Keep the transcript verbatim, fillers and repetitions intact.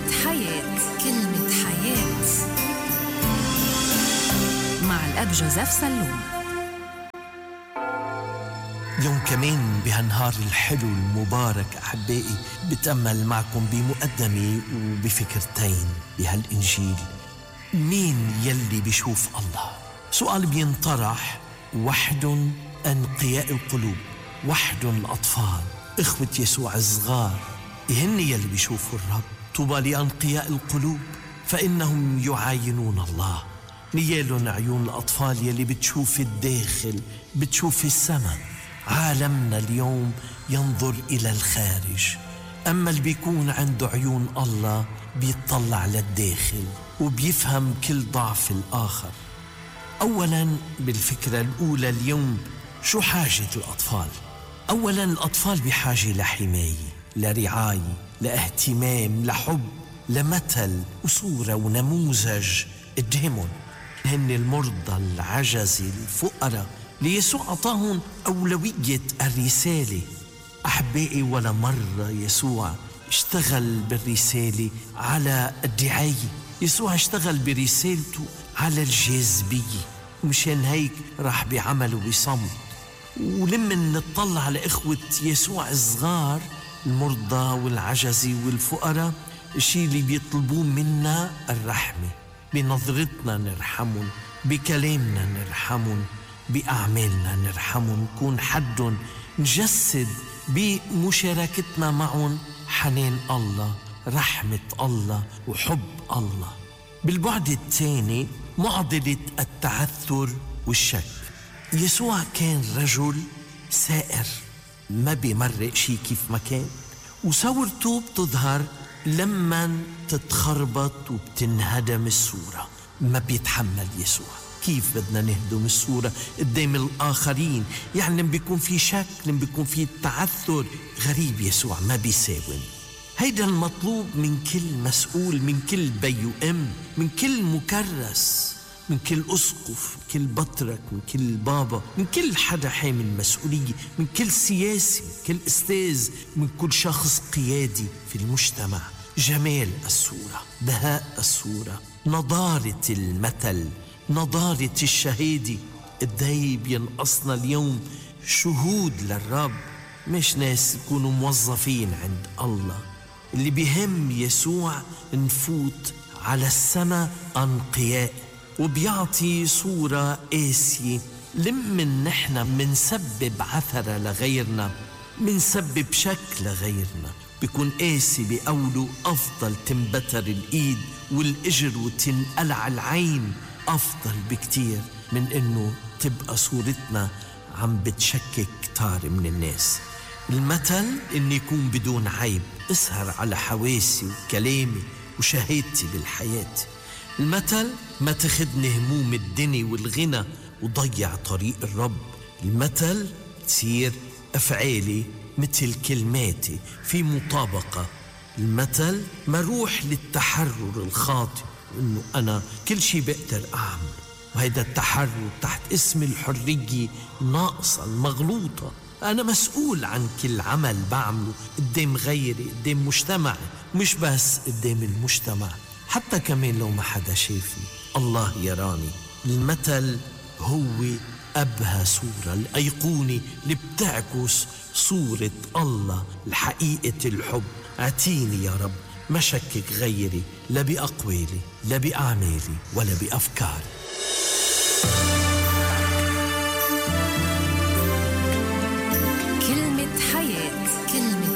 حياة. كلمة حياة مع الأب جوزيف سلوم. يوم كمان بهالنهار الحلو المبارك أحبائي بتأمل معكم بمقدمة وبفكرتين بهالإنجيل. مين يلي بيشوف الله؟ سؤال بينطرح. وحد أنقياء القلوب، وحد الأطفال إخوة يسوع الصغار، هن يلي بيشوفوا الرب. طوبى لأنقياء القلوب فإنهم يعاينون الله. نيالهم عيون الأطفال يلي بتشوف الداخل، بتشوف السماء. عالمنا اليوم ينظر إلى الخارج، أما اللي بيكون عنده عيون الله بيطلع للداخل وبيفهم كل ضعف الآخر. أولاً بالفكرة الأولى اليوم، شو حاجة الأطفال؟ أولاً الأطفال بحاجة لحماية، لرعاية، لاهتمام، لحب، لمثل وصورة ونموذج قدامهم. هن المرضى، العجز، الفقراء، ليسوع أعطاهم أولوية الرسالة. أحبائي ولا مرة يسوع اشتغل بالرسالة على الدعاية، يسوع اشتغل برسالته على الجاذبية، ومشان هيك راح بعمله بصمت. ولما نطلع على إخوة يسوع الصغار المرضى والعجز والفقراء، الشيء اللي بيطلبوه منا الرحمة. بنظرتنا نرحمهم، بكلامنا نرحمهم، بأعمالنا نرحمهم، نكون حدهم، نجسد بمشاركتنا معهم حنان الله، رحمة الله وحب الله. بالبعد الثاني معضلة التعثر والشك. يسوع كان رجل سائر، ما بيمرق شي كيف ما كان، وصورته بتظهر لما تتخربط وبتنهدم الصورة. ما بيتحمل يسوع. كيف بدنا نهدم الصورة قدام الآخرين؟ يعني لما بيكون في شك، لما بيكون في تعثر، غريب يسوع ما بيساوم. هيدا المطلوب من كل مسؤول، من كل بي وأم، من كل مكرس، من كل أسقف، من كل بطرك، من كل بابا، من كل حدا حامل مسؤولية، من كل سياسي، من كل أستاذ، من كل شخص قيادي في المجتمع. جمال الصورة، بهاء الصورة، نضارة المثل، نضارة الشهادة. قدي بينقصنا اليوم شهود للرب، مش ناس يكونوا موظفين عند الله. اللي بيهم يسوع نفوت على السماء أنقياء، وبيعطي صورة قاسية. لمن نحن منسبب عثرة لغيرنا، منسبب شك لغيرنا، بيكون قاسي بقوله أفضل تنبتر الإيد والإجر وتنقلع العين، أفضل بكتير من إنه تبقى صورتنا عم بتشكك كتار من الناس. المثل إن يكون بدون عيب، اسهر على حواسي وكلامي وشهادتي بالحياة. المثل ما تخدني هموم الدنيا والغنى وضيع طريق الرب. المثل تصير أفعالي مثل كلماتي في مطابقة. المثل ما روح للتحرر الخاطئ، إنه أنا كل شيء بقدر أعمل، وهذا التحرر تحت اسم الحرية ناقصة المغلوطة. أنا مسؤول عن كل عمل بعمله قدام غيري، قدام مجتمعي، مش بس قدام المجتمع، حتى كمان لو ما حدا شايفني الله يراني. المثل هو أبهى صورة، الأيقونة اللي بتعكس صورة الله، الحقيقة الحب. اعطيني يا رب ما شكك غيري، لا بأقوالي، لا بأعمالي، ولا بأفكاري.